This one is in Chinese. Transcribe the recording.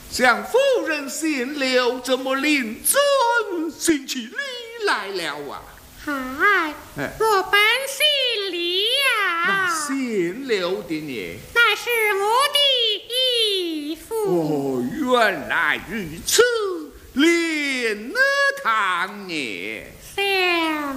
向夫人献留，怎么令尊行起礼来了啊？ 嗨，我本姓李呀， 那献留的呢？ 乃是我的义父。 哦，原来如此，连了堂呢。 小